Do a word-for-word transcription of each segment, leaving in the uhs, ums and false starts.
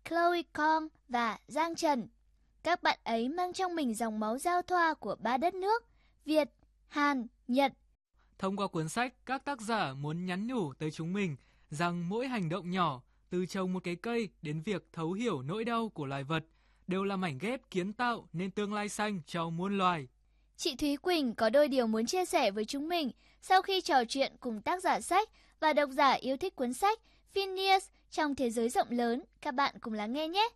Chloe Kong và Giang Trần. Các bạn ấy mang trong mình dòng máu giao thoa của ba đất nước Việt, Hàn, Nhật. Thông qua cuốn sách, các tác giả muốn nhắn nhủ tới chúng mình rằng mỗi hành động nhỏ, từ trồng một cái cây đến việc thấu hiểu nỗi đau của loài vật, đều là mảnh ghép kiến tạo nên tương lai xanh cho muôn loài. Chị Thúy Quỳnh có đôi điều muốn chia sẻ với chúng mình sau khi trò chuyện cùng tác giả sách và độc giả yêu thích cuốn sách Phineas trong thế giới rộng lớn. Các bạn cùng lắng nghe nhé!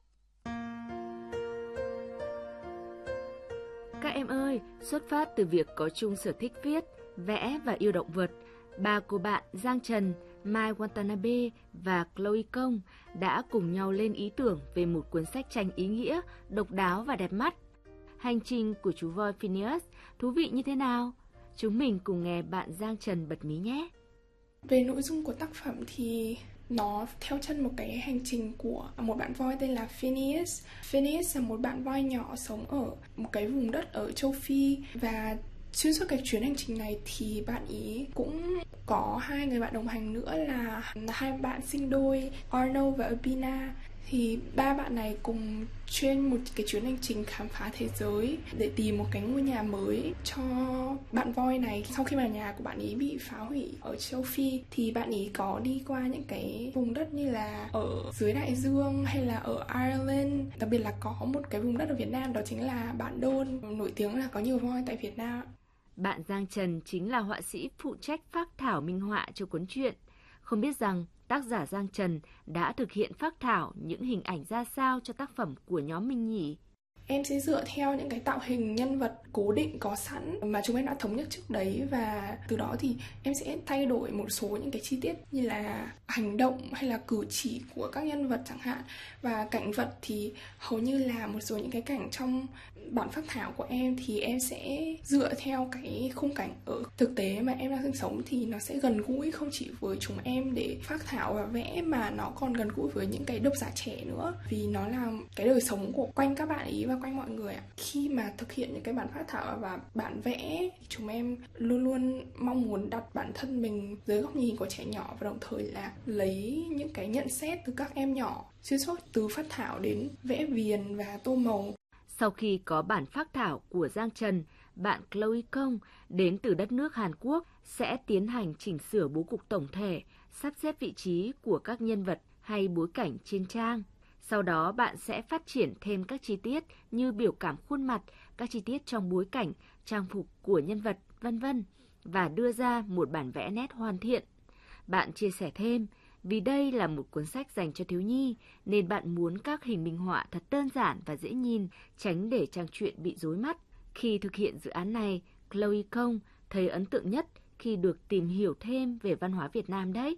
Các em ơi, xuất phát từ việc có chung sở thích viết, vẽ và yêu động vật, ba cô bạn Giang Trần, Mai Watanabe và Chloe Kong đã cùng nhau lên ý tưởng về một cuốn sách tranh ý nghĩa, độc đáo và đẹp mắt. Hành trình của chú voi Phineas thú vị như thế nào? Chúng mình cùng nghe bạn Giang Trần bật mí nhé! Về nội dung của tác phẩm thì nó theo chân một cái hành trình của một bạn voi tên là Phineas. Phineas là một bạn voi nhỏ sống ở một cái vùng đất ở châu Phi, và xuyên suốt cái chuyến hành trình này thì bạn ý cũng có hai người bạn đồng hành nữa là hai bạn sinh đôi Arnold và Urbina. Thì ba bạn này cùng trên một cái chuyến hành trình khám phá thế giới để tìm một cái ngôi nhà mới cho bạn voi này. Sau khi mà nhà của bạn ý bị phá hủy ở châu Phi thì bạn ý có đi qua những cái vùng đất như là ở dưới đại dương hay là ở Ireland. Đặc biệt là có một cái vùng đất ở Việt Nam, đó chính là Bản Đôn, nổi tiếng là có nhiều voi tại Việt Nam. Bạn Giang Trần chính là họa sĩ phụ trách phác thảo minh họa cho cuốn truyện. Không biết rằng tác giả Giang Trần đã thực hiện phác thảo những hình ảnh ra sao cho tác phẩm của nhóm mình nhỉ? Em sẽ dựa theo những cái tạo hình nhân vật cố định có sẵn mà chúng em đã thống nhất trước đấy, và từ đó thì em sẽ thay đổi một số những cái chi tiết như là hành động hay là cử chỉ của các nhân vật chẳng hạn. Và cảnh vật thì hầu như là một số những cái cảnh trong bản phác thảo của em thì em sẽ dựa theo cái khung cảnh ở thực tế mà em đang sinh sống, thì nó sẽ gần gũi không chỉ với chúng em để phác thảo và vẽ mà nó còn gần gũi với những cái độc giả trẻ nữa, vì nó là cái đời sống của quanh các bạn ý và quanh mọi người ạ. Khi mà thực hiện những cái bản phác thảo và bản vẽ thì chúng em luôn luôn mong muốn đặt bản thân mình dưới góc nhìn của trẻ nhỏ, và đồng thời là lấy những cái nhận xét từ các em nhỏ xuyên suốt từ phác thảo đến vẽ viền và tô màu. Sau khi có bản phác thảo của Giang Trần, bạn Chloe Kong đến từ đất nước Hàn Quốc sẽ tiến hành chỉnh sửa bố cục tổng thể, sắp xếp vị trí của các nhân vật hay bối cảnh trên trang. Sau đó bạn sẽ phát triển thêm các chi tiết như biểu cảm khuôn mặt, các chi tiết trong bối cảnh, trang phục của nhân vật, vân vân và đưa ra một bản vẽ nét hoàn thiện. Bạn chia sẻ thêm, vì đây là một cuốn sách dành cho thiếu nhi nên bạn muốn các hình minh họa thật đơn giản và dễ nhìn, tránh để trang truyện bị rối mắt. Khi thực hiện dự án này, Chloe Kong thấy ấn tượng nhất khi được tìm hiểu thêm về văn hóa Việt Nam đấy.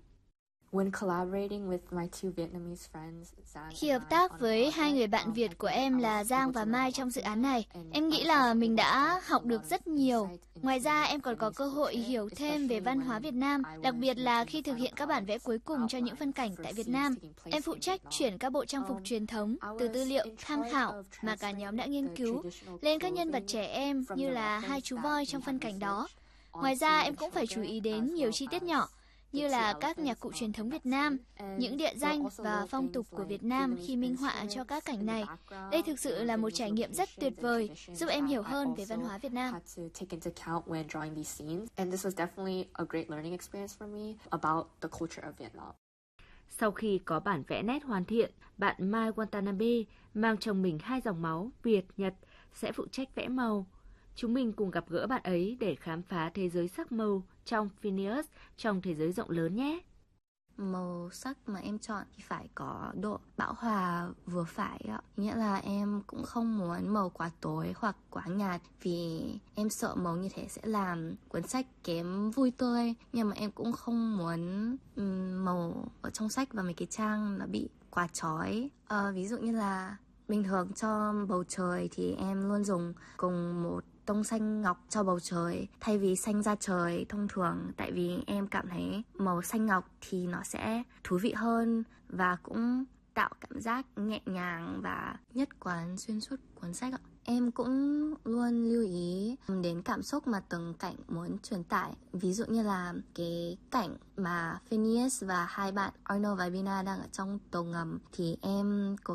Khi hợp tác với hai người bạn Việt của em là Giang và Mai trong dự án này, em nghĩ là mình đã học được rất nhiều. Ngoài ra, em còn có cơ hội hiểu thêm về văn hóa Việt Nam, đặc biệt là khi thực hiện các bản vẽ cuối cùng cho những phân cảnh tại Việt Nam. Em phụ trách chuyển các bộ trang phục truyền thống từ tư liệu tham khảo mà cả nhóm đã nghiên cứu lên các nhân vật trẻ em như là hai chú voi trong phân cảnh đó. Ngoài ra, em cũng phải chú ý đến nhiều chi tiết nhỏ, như là các nhạc cụ truyền thống Việt Nam, những địa danh và phong tục của Việt Nam khi minh họa cho các cảnh này. Đây thực sự là một trải nghiệm rất tuyệt vời, giúp em hiểu hơn về văn hóa Việt Nam. Sau khi có bản vẽ nét hoàn thiện, bạn Mai Watanabe mang trong mình hai dòng máu Việt, Nhật sẽ phụ trách vẽ màu. Chúng mình cùng gặp gỡ bạn ấy để khám phá thế giới sắc màu trong Phineas trong thế giới rộng lớn nhé. Màu sắc mà em chọn thì phải có độ bão hòa vừa phải ạ. Nghĩa là em cũng không muốn màu quá tối hoặc quá nhạt, vì em sợ màu như thế sẽ làm cuốn sách kém vui tươi. Nhưng mà em cũng không muốn um, màu ở trong sách và mấy cái trang nó bị quá chói. À, ví dụ như là bình thường cho bầu trời thì em luôn dùng cùng một tông xanh ngọc cho bầu trời thay vì xanh da trời thông thường, tại vì em cảm thấy màu xanh ngọc thì nó sẽ thú vị hơn và cũng tạo cảm giác nhẹ nhàng và nhất quán xuyên suốt cuốn sách ạ. Em cũng luôn lưu ý đến cảm xúc mà từng cảnh muốn truyền tải. Ví dụ như là cái cảnh mà Phineas và hai bạn Arnold và Bina đang ở trong tàu ngầm thì em cố